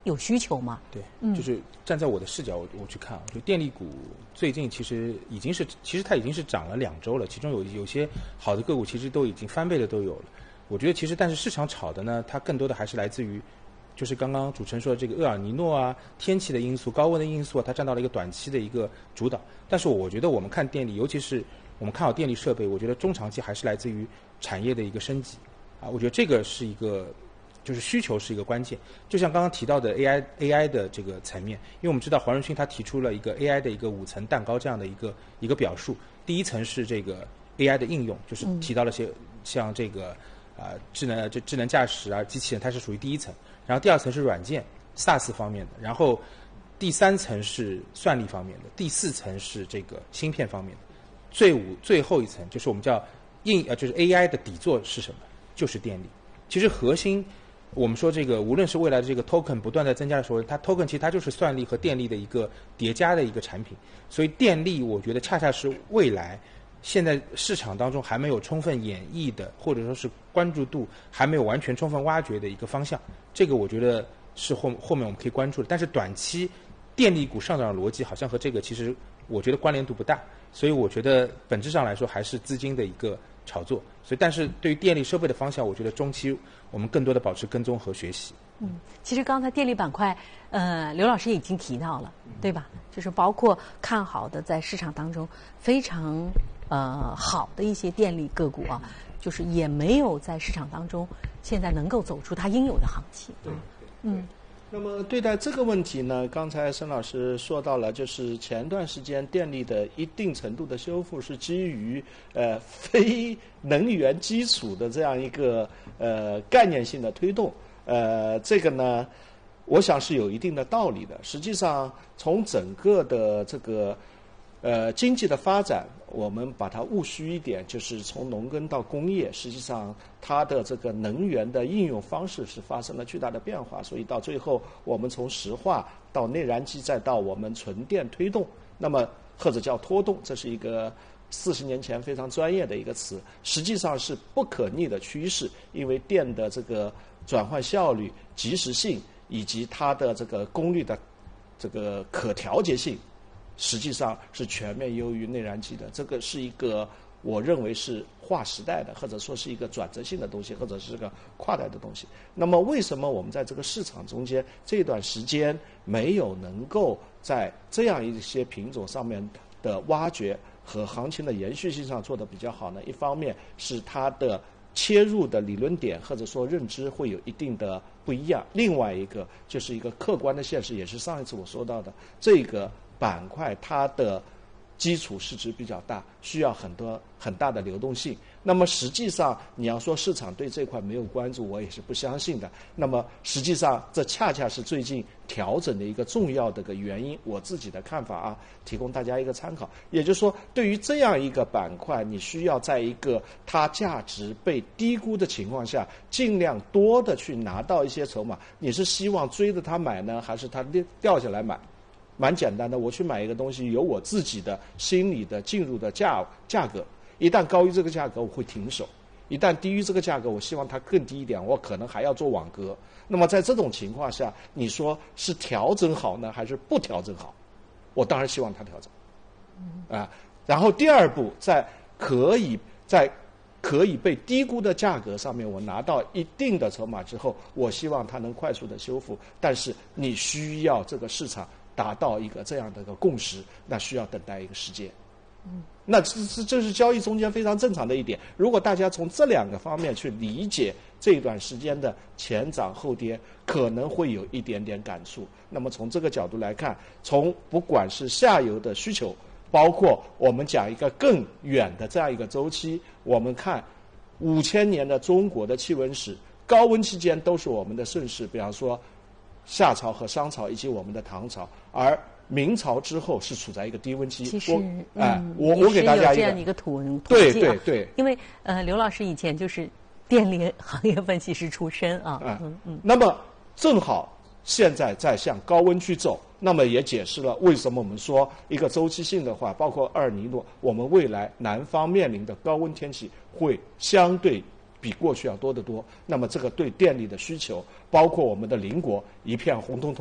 有需求吗？ 对，就是站在我的视角，我去看，我觉得电力股最近其实它已经是涨了2周了，其中有些好的个股其实都已经翻倍的都有了。我觉得其实但是市场炒的呢，它更多的还是来自于，就是刚刚主持人说的这个厄尔尼诺啊、天气的因素、高温的因素啊，它占到了一个短期的一个主导。但是我觉得我们看电力，尤其是我们看好电力设备，我觉得中长期还是来自于产业的一个升级啊，我觉得这个是一个。就是需求是一个关键，就像刚刚提到的 AI 的这个层面，因为我们知道黄仁勋他提出了一个 AI 的一个5层蛋糕这样的一个表述。第一层是这个 AI 的应用，就是提到了些像这个智能驾驶啊、机器人，它是属于第一层。然后第2层是软件 SaaS 方面的，然后第3层是算力方面的，第4层是这个芯片方面的，最后一层就是我们叫就是 AI 的底座是什么？就是电力。其实核心。我们说这个，无论是未来的这个 token 不断的增加的时候，它 token 其实它就是算力和电力的一个叠加的一个产品，所以电力我觉得恰恰是未来现在市场当中还没有充分演绎的，或者说是关注度还没有完全充分挖掘的一个方向。这个我觉得是后面我们可以关注的，但是短期电力股上涨的逻辑好像和这个其实我觉得关联度不大，所以我觉得本质上来说还是资金的一个炒作。所以但是对于电力设备的方向，我觉得中期我们更多的保持跟踪和学习。 其实刚才电力板块，刘老师已经提到了，对吧？就是包括看好的在市场当中非常好的一些电力个股啊，就是也没有在市场当中现在能够走出它应有的行情。 对。那么对待这个问题呢，刚才申老师说到了，就是前段时间电力的一定程度的修复是基于非能源基础的这样一个概念性的推动，这个呢，我想是有一定的道理的。实际上，从整个的这个经济的发展，我们把它务虚一点，就是从农耕到工业，实际上它的这个能源的应用方式是发生了巨大的变化，所以到最后我们从石化到内燃机，再到我们纯电推动，那么或者叫拖动，这是一个40年前非常专业的一个词，实际上是不可逆的趋势，因为电的这个转换效率、及时性以及它的这个功率的这个可调节性，实际上是全面优于内燃机的。这个是一个我认为是划时代的，或者说是一个转折性的东西，或者是个跨代的东西。那么为什么我们在这个市场中间这段时间没有能够在这样一些品种上面的挖掘和行情的延续性上做得比较好呢？一方面是它的切入的理论点或者说认知会有一定的不一样，另外一个就是一个客观的现实，也是上一次我说到的，这个板块它的基础市值比较大，需要很大的流动性。那么实际上你要说市场对这块没有关注，我也是不相信的。那么实际上这恰恰是最近调整的一个重要的个原因，我自己的看法啊，提供大家一个参考。也就是说，对于这样一个板块，你需要在一个它价值被低估的情况下，尽量多的去拿到一些筹码。你是希望追着它买呢，还是它掉下来买？蛮简单的，我去买一个东西，有我自己的心理的进入的价格，一旦高于这个价格，我会停手；一旦低于这个价格，我希望它更低一点，我可能还要做网格。那么在这种情况下，你说是调整好呢，还是不调整好？我当然希望它调整。然后第二步，在可以被低估的价格上面，我拿到一定的筹码之后，我希望它能快速的修复。但是你需要这个市场达到一个这样的一个共识，那需要等待一个时间。那这是交易中间非常正常的一点。如果大家从这2个方面去理解这段时间的前涨后跌，可能会有一点点感触。那么从这个角度来看，从不管是下游的需求，包括我们讲一个更远的这样一个周期，我们看5000年的中国的气温史，高温期间都是我们的盛世，比方说夏朝和商朝以及我们的唐朝，而明朝之后是处在一个低温期。 其实我给大家这样一个统计啊。 对， 因为刘老师以前就是电力行业分析师出身啊。 那么正好现在在向高温区走，那么也解释了为什么我们说一个周期性的话，包括厄尔尼诺，我们未来南方面临的高温天气会相对比过去要多得多。那么这个对电力的需求，包括我们的邻国一片红彤彤